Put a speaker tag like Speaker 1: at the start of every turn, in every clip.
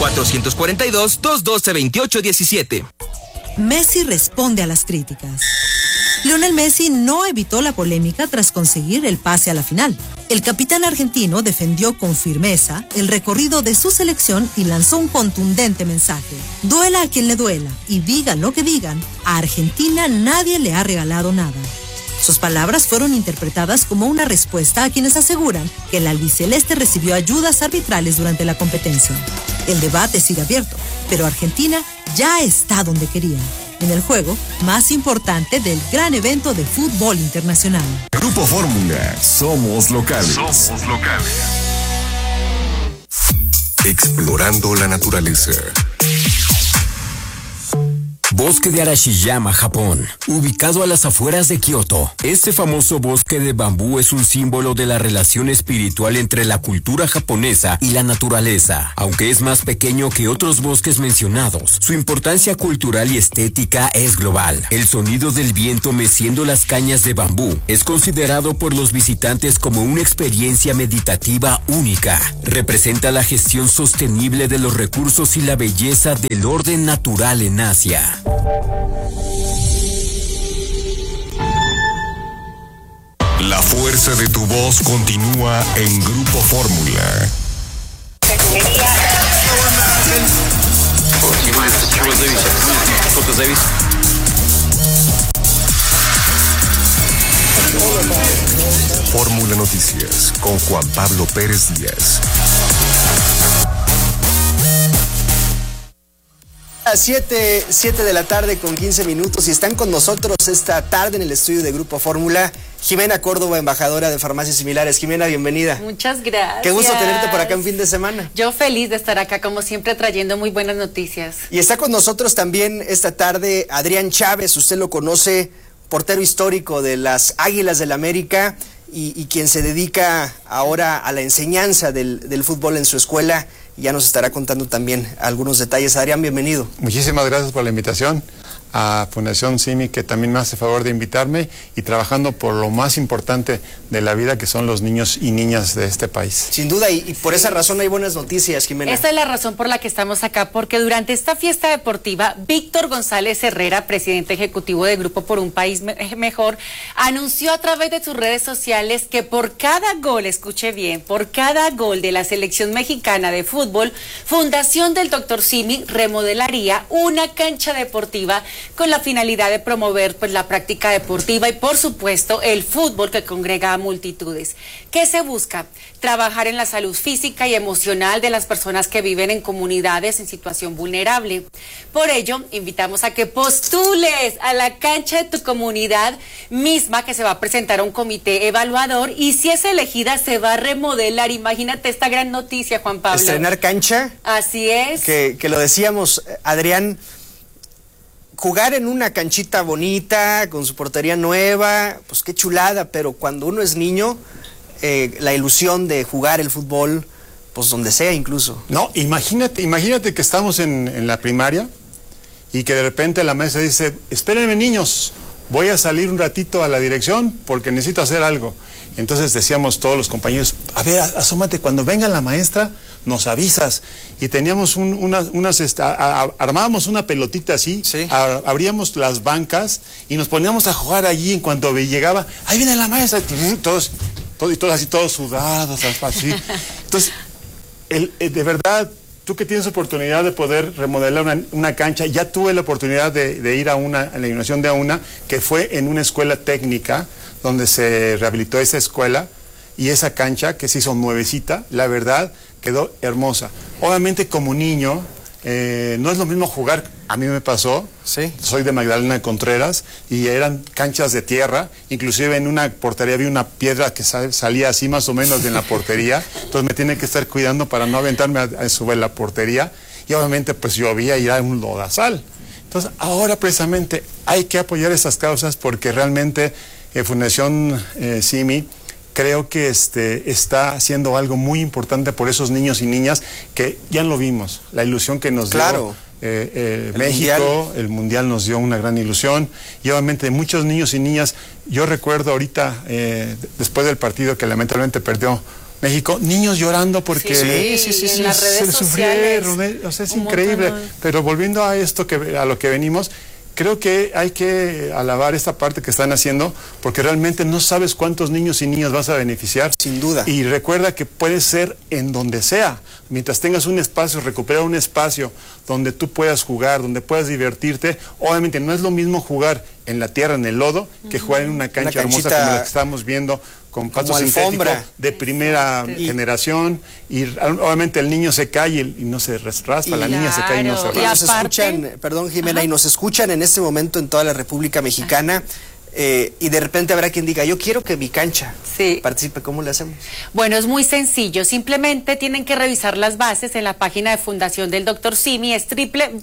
Speaker 1: 442-212-2817.
Speaker 2: Messi responde a las críticas. Lionel Messi no evitó la polémica tras conseguir el pase a la final. El capitán argentino defendió con firmeza el recorrido de su selección y lanzó un contundente mensaje. Duela a quien le duela y digan lo que digan, a Argentina nadie le ha regalado nada. Sus palabras fueron interpretadas como una respuesta a quienes aseguran que el albiceleste recibió ayudas arbitrales durante la competencia. El debate sigue abierto, pero Argentina ya está donde quería, en el juego más importante del gran evento de fútbol internacional.
Speaker 3: Grupo Fórmula, somos locales. Somos locales. Explorando la naturaleza.
Speaker 4: Bosque de Arashiyama, Japón, ubicado a las afueras de Kioto. Este famoso bosque de bambú es un símbolo de la relación espiritual entre la cultura japonesa y la naturaleza. Aunque es más pequeño que otros bosques mencionados, su importancia cultural y estética es global. El sonido del viento meciendo las cañas de bambú es considerado por los visitantes como una experiencia meditativa única. Representa la gestión sostenible de los recursos y la belleza del orden natural en Asia.
Speaker 3: La fuerza de tu voz continúa en Grupo Fórmula. Fórmula Noticias con Juan Pablo Pérez Díaz.
Speaker 5: A 7 de la tarde con 15 minutos y están con nosotros esta tarde en el estudio de Grupo Fórmula Jimena Córdoba, embajadora de Farmacias Similares. Jimena, bienvenida.
Speaker 6: Muchas gracias.
Speaker 5: Qué gusto tenerte por acá en fin de semana.
Speaker 6: Yo feliz de estar acá como siempre trayendo muy buenas noticias.
Speaker 5: Y está con nosotros también esta tarde Adrián Chávez, usted lo conoce, portero histórico de las Águilas del América y quien se dedica ahora a la enseñanza del fútbol en su escuela. Ya nos estará contando también algunos detalles. Adrián, bienvenido.
Speaker 7: Muchísimas gracias por la invitación a Fundación Simi, que también me hace favor de invitarme y trabajando por lo más importante de la vida, que son los niños y niñas de este país.
Speaker 5: Sin duda, y por esa razón hay buenas noticias, Jimena.
Speaker 6: Esta es la razón por la que estamos acá, porque durante esta fiesta deportiva, Víctor González Herrera, presidente ejecutivo de Grupo por un País Mejor, anunció a través de sus redes sociales que por cada gol, escuche bien, por cada gol de la selección mexicana de fútbol, Fundación del Dr. Simi remodelaría una cancha deportiva con la finalidad de promover pues la práctica deportiva y por supuesto el fútbol que congrega a multitudes. ¿Qué se busca? Trabajar en la salud física y emocional de las personas que viven en comunidades en situación vulnerable. Por ello, invitamos a que postules a la cancha de tu comunidad misma, que se va a presentar a un comité evaluador y si es elegida se va a remodelar. Imagínate esta gran noticia, Juan Pablo.
Speaker 5: Estrenar cancha.
Speaker 6: Así es.
Speaker 5: Que lo decíamos, Adrián, jugar en una canchita bonita, con su portería nueva, pues qué chulada, pero cuando uno es niño, la ilusión de jugar el fútbol, pues donde sea incluso.
Speaker 7: No, imagínate que estamos en la primaria y que de repente la maestra dice, espérenme niños, voy a salir un ratito a la dirección porque necesito hacer algo. Entonces decíamos todos los compañeros, a ver, asómate, cuando venga la maestra nos avisas. Y teníamos armábamos una pelotita así, sí. Abríamos las bancas y nos poníamos a jugar allí. En cuanto llegaba, ahí viene la maestra, y todos así, todos sudados, así. Entonces, de verdad, tú que tienes oportunidad de poder remodelar una cancha, ya tuve la oportunidad de ir a la inauguración de una, que fue en una escuela técnica, donde se rehabilitó esa escuela, y esa cancha que se hizo nuevecita, la verdad, quedó hermosa. Obviamente como niño, no es lo mismo jugar, a mí me pasó, sí. Soy de Magdalena de Contreras, y eran canchas de tierra, inclusive en una portería había una piedra que salía así más o menos de la portería, entonces me tiene que estar cuidando para no aventarme a subir la portería, y obviamente pues llovía y era un lodazal. Entonces ahora precisamente hay que apoyar esas causas porque realmente Fundación Simi creo que está haciendo algo muy importante por esos niños y niñas que ya lo vimos, la ilusión que nos dio México, el Mundial nos dio una gran ilusión, y obviamente muchos niños y niñas. Yo recuerdo ahorita, después del partido que lamentablemente perdió México, niños llorando porque
Speaker 6: sí, en las redes
Speaker 7: se
Speaker 6: sociales,
Speaker 7: sufrieron, o sea, es increíble. Pero volviendo a esto, a lo que venimos, creo que hay que alabar esta parte que están haciendo, porque realmente no sabes cuántos niños y niñas vas a beneficiar.
Speaker 5: Sin duda.
Speaker 7: Y recuerda que puede ser en donde sea. Mientras tengas un espacio, recuperar un espacio donde tú puedas jugar, donde puedas divertirte. Obviamente no es lo mismo jugar en la tierra, en el lodo, que jugar en una cancha hermosa como la que estamos viendo, con pasto sintético de primera generación, y obviamente el niño se cae y no se raspa, la niña se cae y no se raspa.
Speaker 5: Nos escuchan, perdón Jimena, y nos escuchan en este momento en toda la República Mexicana, y de repente habrá quien diga, yo quiero que mi cancha participe. ¿Cómo le hacemos?
Speaker 6: Bueno, es muy sencillo, simplemente tienen que revisar las bases en la página de Fundación del Dr. Simi, es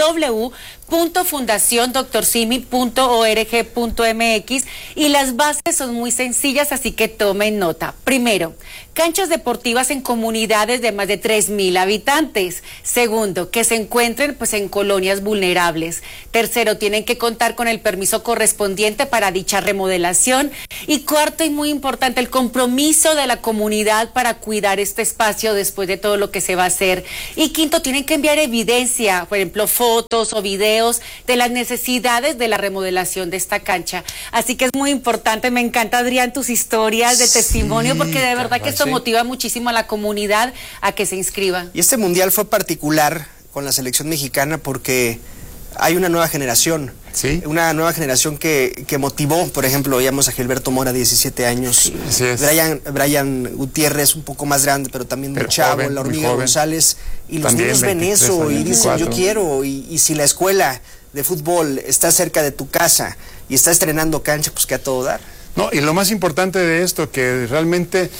Speaker 6: www.fundaciondrsimi.org.mx, y las bases son muy sencillas, así que tomen nota. Primero, canchas deportivas en comunidades de más de 3,000 habitantes. Segundo, que se encuentren pues en colonias vulnerables. Tercero, tienen que contar con el permiso correspondiente para dicha remodelación. Y cuarto, y muy importante, el compromiso de la comunidad para cuidar este espacio después de todo lo que se va a hacer. Y quinto, tienen que enviar evidencia, por ejemplo, fotos o videos de las necesidades de la remodelación de esta cancha. Así que es muy importante. Me encanta, Adrián, tus historias de testimonio, porque de verdad que esto motiva muchísimo a la comunidad a que se inscriba.
Speaker 5: Y este mundial fue particular con la selección mexicana porque hay una nueva generación.
Speaker 7: Sí.
Speaker 5: Una nueva generación que motivó, por ejemplo, veíamos a Gilberto Mora, 17 años, Brian Gutiérrez, un poco más grande, pero también muy chavo, joven, la Hormiga González, y los niños ven eso y dicen, yo quiero, y si la escuela de fútbol está cerca de tu casa y está estrenando cancha, pues que a todo dar.
Speaker 7: No, y lo más importante de esto, que realmente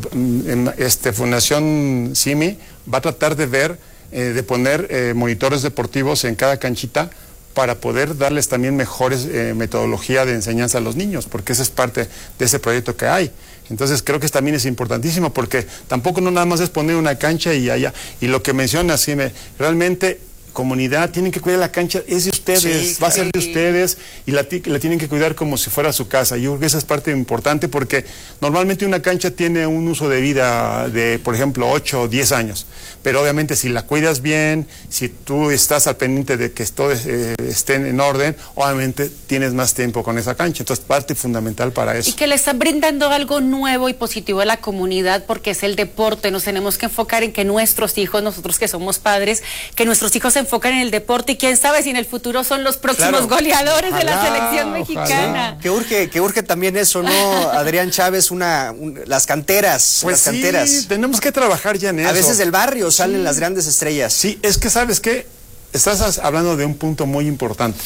Speaker 7: Fundación Simi va a tratar de ver, de poner monitores deportivos en cada canchita para poder darles también mejores metodología de enseñanza a los niños, porque esa es parte de ese proyecto que hay. Entonces creo que también es importantísimo, porque tampoco no nada más es poner una cancha y allá. Y lo que menciona Simi, realmente comunidad, tienen que cuidar la cancha, es de ustedes, va a ser de ustedes, y la tienen que cuidar como si fuera su casa. Yo creo que esa es parte importante, porque normalmente una cancha tiene un uso de vida de, por ejemplo, 8 o 10 años, pero obviamente si la cuidas bien, si tú estás al pendiente de que todo esté en orden, obviamente tienes más tiempo con esa cancha. Entonces, parte fundamental para eso.
Speaker 6: Y que le están brindando algo nuevo y positivo a la comunidad, porque es el deporte. Nos tenemos que enfocar en que nuestros hijos, nosotros que somos padres, que nuestros hijos se enfocan en el deporte, y quién sabe si en el futuro son los próximos goleadores de la selección mexicana.
Speaker 5: Que urge también eso, ¿no, Adrián Chávez? Las canteras.
Speaker 7: Pues
Speaker 5: las canteras.
Speaker 7: Sí, tenemos que trabajar ya en eso.
Speaker 5: A veces del barrio salen las grandes estrellas.
Speaker 7: Sí, es que ¿sabes qué? Estás hablando de un punto muy importante.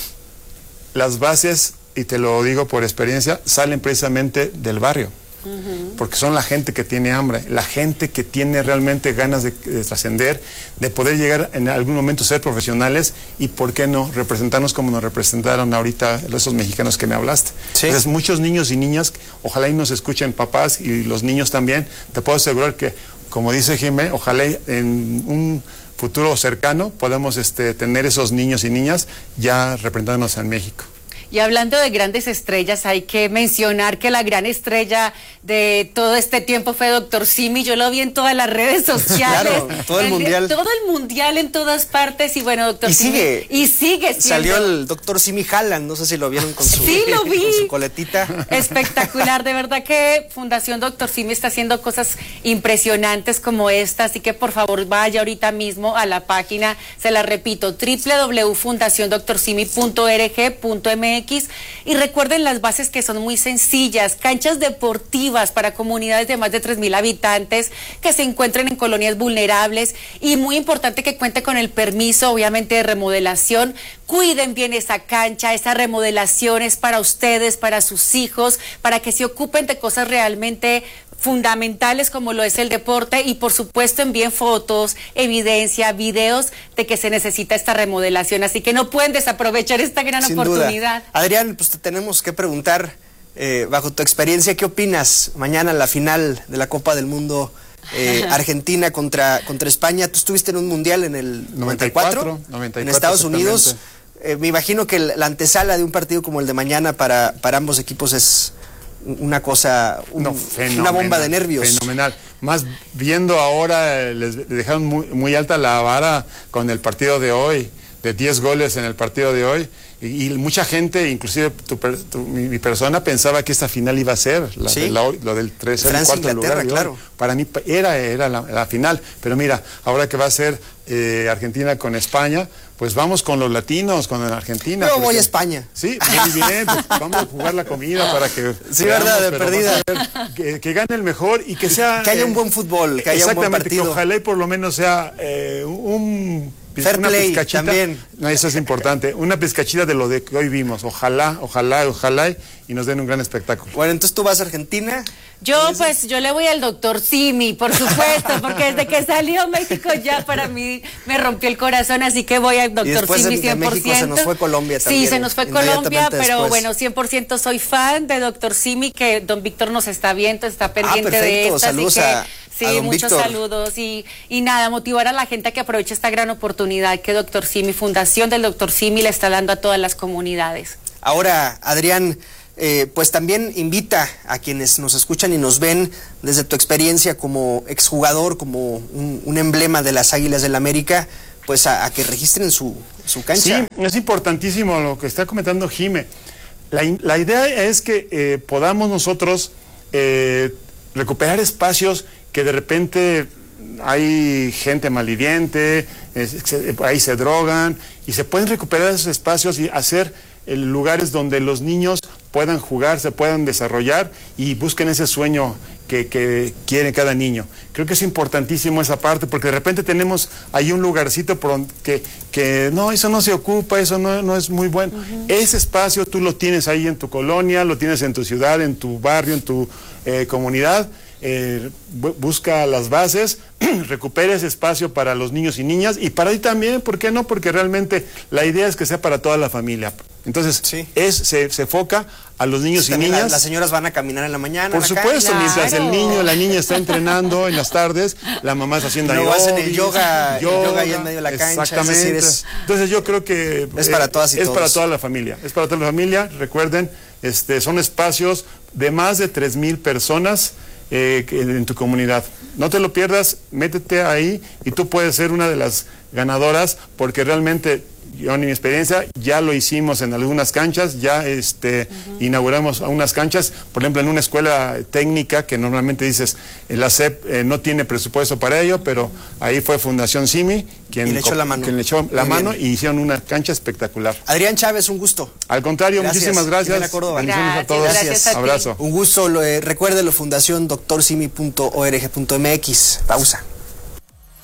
Speaker 7: Las bases, y te lo digo por experiencia, salen precisamente del barrio. Porque son la gente que tiene hambre, la gente que tiene realmente ganas de trascender, de poder llegar en algún momento a ser profesionales, y por qué no representarnos como nos representaron ahorita esos mexicanos que me hablaste. Sí. Entonces muchos niños y niñas, ojalá y nos escuchen papás y los niños también. Te puedo asegurar que, como dice Jimé, ojalá en un futuro cercano podamos tener esos niños y niñas ya representándonos en México.
Speaker 6: Y hablando de grandes estrellas, hay que mencionar que la gran estrella de todo este tiempo fue Dr. Simi. Yo lo vi en todas las redes sociales.
Speaker 5: Claro, todo el mundial.
Speaker 6: Todo el mundial en todas partes. Y bueno, Dr. Simi. Y sigue siendo.
Speaker 5: Salió el Dr. Simi Haaland, no sé si lo vieron con su,
Speaker 6: sí, lo vi.
Speaker 5: Con su coletita.
Speaker 6: Espectacular, de verdad que Fundación Dr. Simi está haciendo cosas impresionantes como esta. Así que por favor vaya ahorita mismo a la página, se la repito, www.fundaciondrsimi.org.mx. Y recuerden las bases, que son muy sencillas: canchas deportivas para comunidades de más de 3,000 habitantes que se encuentren en colonias vulnerables, y muy importante que cuente con el permiso, obviamente, de remodelación. Cuiden bien esa cancha, esa remodelación es para ustedes, para sus hijos, para que se ocupen de cosas realmente fundamentales como lo es el deporte, y por supuesto envíen fotos, evidencia, videos de que se necesita esta remodelación, así que no pueden desaprovechar esta gran oportunidad.
Speaker 5: Adrián, pues te tenemos que preguntar, bajo tu experiencia, ¿qué opinas mañana en la final de la Copa del Mundo? Argentina contra España. Tú estuviste en un mundial en el 94 en Estados Unidos. Me imagino que la antesala de un partido como el de mañana para ambos equipos es una cosa, una bomba de nervios.
Speaker 7: Fenomenal. Más viendo ahora, les dejaron muy alta la vara con el partido de hoy, de 10 goles en el partido de hoy. Y mucha gente, inclusive mi persona, pensaba que esta final iba a ser lo del tercer y cuarto lugar.
Speaker 5: Claro.
Speaker 7: Para mí era la final. Pero mira, ahora que va a ser Argentina con España, pues vamos con los latinos, con Argentina.
Speaker 5: Yo voy a España.
Speaker 7: Sí, muy bien, pues vamos a jugar la comida para que...
Speaker 5: Sí, verdad, de perdida.
Speaker 7: Que gane el mejor y que sea...
Speaker 5: Que haya un buen fútbol, que haya un buen partido.
Speaker 7: Que ojalá y por lo menos sea
Speaker 5: Fair play también.
Speaker 7: No, eso es importante. Una pizcachita de lo de que hoy vimos. Ojalá y nos den un gran espectáculo.
Speaker 5: Bueno, entonces tú vas a Argentina.
Speaker 6: Yo le voy al doctor Simi, por supuesto, porque desde que salió México ya para mí me rompió el corazón, así que voy al doctor Simi 100%.
Speaker 5: De México se nos fue Colombia también.
Speaker 6: Sí, se nos fue Colombia, pero bueno, 100% soy fan de doctor Simi, que don Víctor nos está viendo, está pendiente de esto.
Speaker 5: Saludos
Speaker 6: así que
Speaker 5: a
Speaker 6: sí,
Speaker 5: don
Speaker 6: muchos
Speaker 5: Víctor.
Speaker 6: saludos y nada, motivar a la gente a que aproveche esta gran oportunidad que doctor Simi, Fundación del doctor Simi, le está dando a todas las comunidades.
Speaker 5: Ahora, Adrián, pues también invita a quienes nos escuchan y nos ven desde tu experiencia como exjugador, como un emblema de las Águilas del América, pues a que registren su cancha.
Speaker 7: Sí, es importantísimo lo que está comentando Jime. La idea es que podamos nosotros recuperar espacios que de repente hay gente malviviente, ahí se drogan, y se pueden recuperar esos espacios y hacer lugares donde los niños puedan jugar, se puedan desarrollar y busquen ese sueño que quiere cada niño. Creo que es importantísimo esa parte, porque de repente tenemos ahí un lugarcito que no, eso no se ocupa, eso no es muy bueno. Ese espacio tú lo tienes ahí en tu colonia, lo tienes en tu ciudad, en tu barrio, en tu comunidad. Busca las bases, recupera ese espacio para los niños y niñas, y para ti también, ¿por qué no? Porque realmente la idea es que sea para toda la familia. Entonces,
Speaker 5: sí,
Speaker 7: se enfoca a los niños y niñas.
Speaker 5: Las señoras van a caminar en la mañana.
Speaker 7: Por supuesto, mientras el niño, la niña está entrenando en las tardes, la mamá está haciendo
Speaker 5: luego hacen el yoga ahí en medio de la cancha.
Speaker 7: Exactamente.
Speaker 5: Es decir,
Speaker 7: entonces yo creo que
Speaker 5: es para todas y todos.
Speaker 7: Es para toda la familia. Es para toda la familia. Recuerden, son espacios de más de 3,000 personas en tu comunidad. No te lo pierdas, métete ahí y tú puedes ser una de las ganadoras, porque realmente yo en mi experiencia ya lo hicimos en algunas canchas, ya inauguramos unas canchas, por ejemplo en una escuela técnica que normalmente dices, la SEP no tiene presupuesto para ello, pero ahí fue Fundación Simi quien le echó la mano y hicieron una cancha espectacular.
Speaker 5: Adrián Chávez, un gusto.
Speaker 7: Al contrario, muchísimas gracias.
Speaker 5: Bendiciones
Speaker 7: a todos.
Speaker 5: Gracias
Speaker 7: a ti. Abrazo.
Speaker 5: Un gusto, recuérdelo, fundación doctorsimi.org.mx. Pausa.